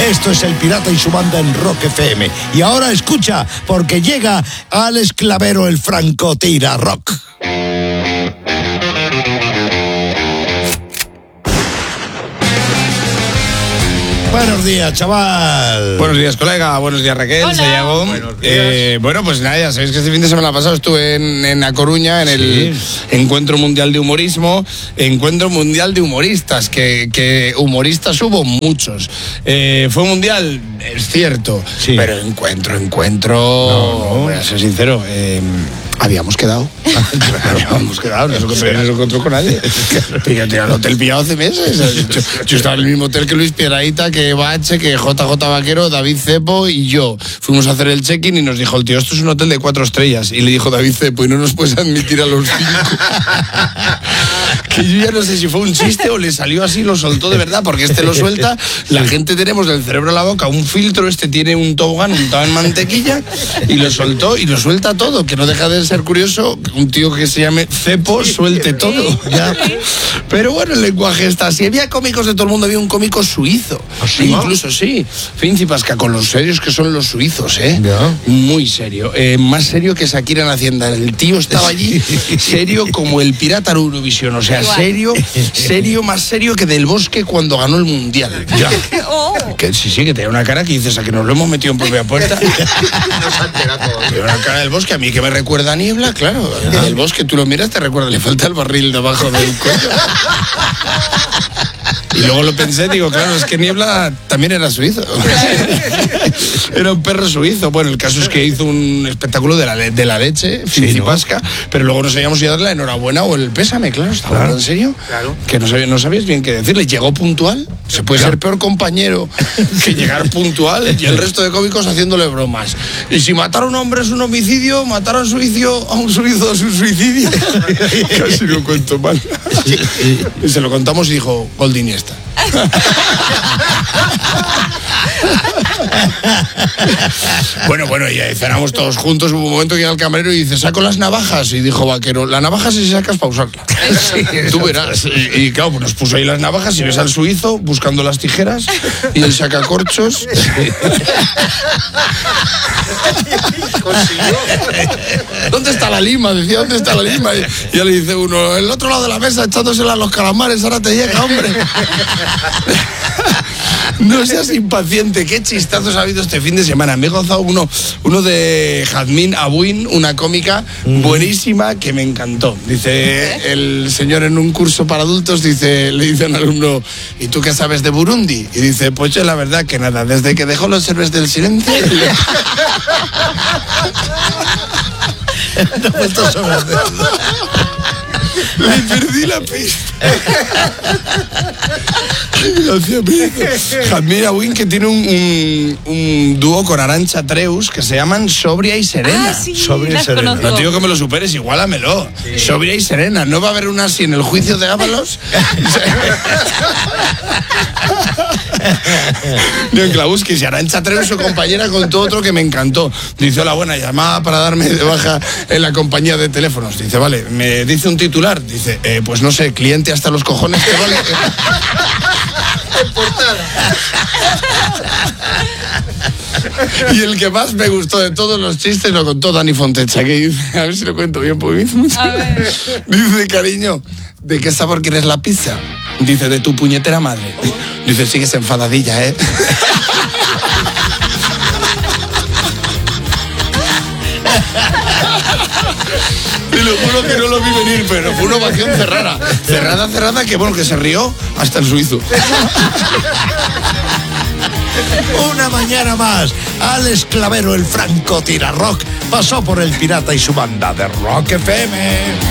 Esto es El Pirata y su banda en Rock FM. Y ahora escucha, porque llega Alex Clavero, el francotira rock. Buenos días, chaval. Buenos días, colega. Buenos días, Raquel. Hola. Santiago. Buenos días. Bueno, pues nada, ya sabéis que este fin de semana pasado estuve en A Coruña, en el Encuentro Mundial de Humorismo, Encuentro Mundial de Humoristas, que humoristas hubo muchos. Fue mundial, es cierto, sí. Pero encuentro. No. Voy a ser sincero, habíamos quedado. Habíamos quedado, no se encontró con nadie. Fíjate, al hotel pillado hace meses. Yo estaba en el mismo hotel que Luis Piedrahita, que Bache, que JJ Vaquero, David Cepo y yo. Fuimos a hacer el check-in y nos dijo el tío, esto es un hotel de 4 estrellas. Y le dijo David Cepo, y no nos puedes admitir a los 5. Que yo ya no sé si fue un chiste o le salió así, lo soltó de verdad, porque este lo suelta. La gente tenemos del cerebro a la boca un filtro, este tiene un tobogán untado en mantequilla, y lo soltó y lo suelta todo, que no deja de ser curioso que un tío que se llame Cepo suelte todo. ¿Ya? Pero bueno, el lenguaje está así. Había cómicos de todo el mundo, había un cómico suizo. ¿Sí? Incluso sí, Principasca, con los serios que son los suizos, Ya. Muy serio. Más serio que Shakira en Hacienda. El tío estaba allí serio como el pirata en Eurovisión. O sea, serio, más serio que Del Bosque cuando ganó el Mundial. Ya. Que sí, que tenía una cara que dices, a que nos lo hemos metido en propia puerta. Tiene una cara Del Bosque, a mí que me recuerda a Niebla, claro. Del Bosque, tú lo miras, te recuerda, le falta el barril debajo del cuello. Y luego lo pensé, digo, claro, es que Niebla también era suizo. Era un perro suizo. Bueno, el caso es que hizo un espectáculo de la leche, Principasca, ¿no? Pero luego nos habíamos ido a darle la enhorabuena o el pésame, claro, ¿estaba hablando en serio? Claro. Que no sabías bien qué decirle. Llegó puntual. Se puede ser peor compañero que llegar puntual y el resto de cómicos haciéndole bromas. Y si matar a un hombre es un homicidio, matar a un suizo es un suicidio. Casi lo cuento mal. Y se lo contamos y dijo, Gold Iniesta. Bueno, y ahí cenamos todos juntos. Hubo un momento que llega el camarero y dice, saco las navajas. Y dijo Vaquero, la navaja si sacas para usarla. Tú verás. Y claro, pues nos puso ahí las navajas y ves al suizo buscando las tijeras y el sacacorchos. ¿Dónde está la lima? Decía, ¿dónde está la lima? Y ya le dice uno, el otro lado de la mesa echándosela a los calamares, ahora te llega, hombre. No seas impaciente, qué chistazos ha habido este fin de semana. Me he gozado uno de Jazmín Abuin, una cómica buenísima que me encantó. Dice el señor en un curso para adultos, le dice al alumno, ¿y tú qué sabes de Burundi? Y dice, pues yo la verdad que nada, desde que dejó los héroes del silencio. No me estás hablando. Le perdí la pista. Jazmín Abuin, que tiene un dúo con Arantxa Treus que se llaman Sobria y Serena. Ah, sí, Sobria y Serena. No te digo que me lo superes, igualamelo. Sí. Sobria y Serena. ¿No va a haber una así en el juicio de Ábalos? No, en Klabuski, si Arantxa Treus, su compañera, contó otro que me encantó. Dice, hola, buena, llamada para darme de baja en la compañía de teléfonos. Dice, vale, me dice un titular. Dice, pues no sé, cliente hasta los cojones que vale. Y el que más me gustó de todos los chistes lo contó Dani Fontecha, que dice, a ver si lo cuento bien, porque me hizo mucho. Dice, cariño, ¿de qué sabor quieres la pizza? Dice, de tu puñetera madre. Dice, sigues enfadadilla, ¿eh? Te lo juro que no lo vi venir, pero fue una ovación cerrada, que bueno, que se rió hasta el suizo. Una mañana más, Alex Clavero, el francotira rock, pasó por El Pirata y su banda de Rock FM.